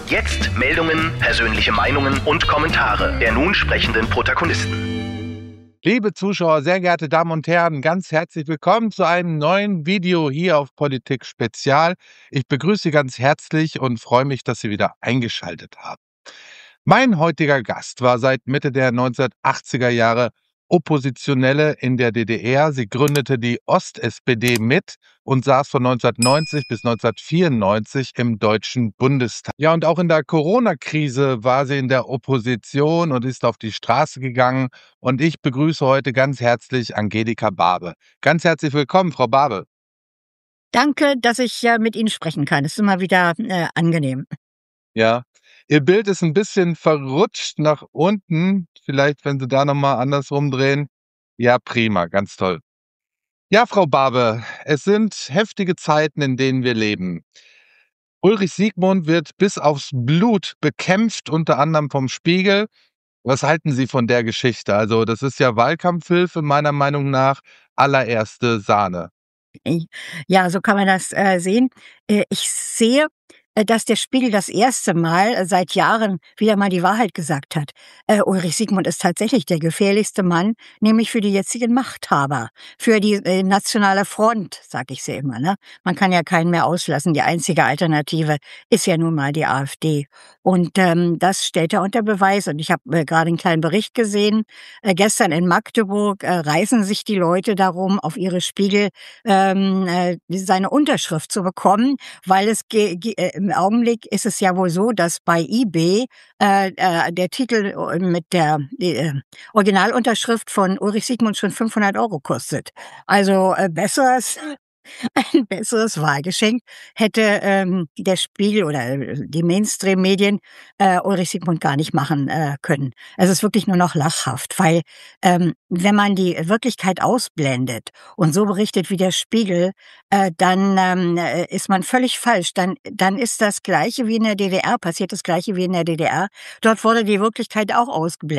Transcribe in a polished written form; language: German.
Jetzt Meldungen, persönliche Meinungen und Kommentare der nun sprechenden Protagonisten. Liebe Zuschauer, sehr geehrte Damen und Herren, ganz herzlich willkommen zu einem neuen Video hier auf Politik Spezial. Ich begrüße Sie ganz herzlich und freue mich, dass Sie wieder eingeschaltet haben. Mein heutiger Gast war seit Mitte der 1980er Jahre Oppositionelle in der DDR. Sie gründete die Ost-SPD mit und saß von 1990 bis 1994 im Deutschen Bundestag. Ja, und auch in der Corona-Krise war sie in der Opposition und ist auf die Straße gegangen. Und ich begrüße heute ganz herzlich Angelika Barbe. Ganz herzlich willkommen, Frau Barbe. Danke, dass ich mit Ihnen sprechen kann. Es ist immer wieder angenehm. Ja, Ihr Bild ist ein bisschen verrutscht nach unten. Vielleicht, wenn Sie da noch mal andersrum drehen. Ja, prima, ganz toll. Ja, Frau Barbe, es sind heftige Zeiten, in denen wir leben. Ulrich Siegmund wird bis aufs Blut bekämpft, unter anderem vom Spiegel. Was halten Sie von der Geschichte? Also, das ist ja Wahlkampfhilfe meiner Meinung nach, allererste Sahne. Ja, so kann man das sehen. Ich sehe, dass der Spiegel das erste Mal seit Jahren wieder mal die Wahrheit gesagt hat. Ulrich Siegmund ist tatsächlich der gefährlichste Mann, nämlich für die jetzigen Machthaber, für die nationale Front, sag ich sie immer. Ne? Man kann ja keinen mehr auslassen. Die einzige Alternative ist ja nun mal die AfD. Und das stellt er unter Beweis. Und ich habe gerade einen kleinen Bericht gesehen. Gestern in Magdeburg reißen sich die Leute darum, auf ihre Spiegel seine Unterschrift zu bekommen, weil es im Augenblick ist es ja wohl so, dass bei eBay der Titel mit der Originalunterschrift von Ulrich Siegmund schon 500 € kostet. Also ein besseres Wahlgeschenk hätte der Spiegel oder die Mainstream-Medien Ulrich Siegmund gar nicht machen können. Es ist wirklich nur noch lachhaft, weil wenn man die Wirklichkeit ausblendet und so berichtet wie der Spiegel, dann ist man völlig falsch. Dann ist das Gleiche wie in der DDR, passiert das Gleiche wie in der DDR. Dort wurde die Wirklichkeit auch ausgeblendet.